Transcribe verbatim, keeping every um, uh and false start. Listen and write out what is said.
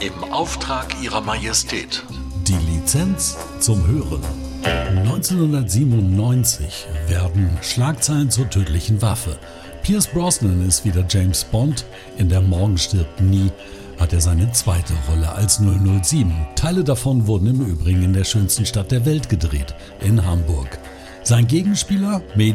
Im Auftrag Ihrer Majestät. Die Lizenz zum Hören. neunzehnhundertsiebenundneunzig werden Schlagzeilen zur tödlichen Waffe. Pierce Brosnan ist wieder James Bond. In Der Morgen stirbt nie hat er seine zweite Rolle als null null sieben. Teile davon wurden im Übrigen in der schönsten Stadt der Welt gedreht, in Hamburg. Sein Gegenspieler,